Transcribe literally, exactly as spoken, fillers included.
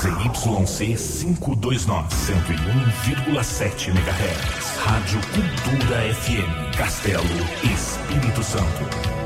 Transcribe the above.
Z Y C quinhentos e vinte e nove, cento e um vírgula sete megahertz. Rádio Cultura F M, Castelo, Espírito Santo.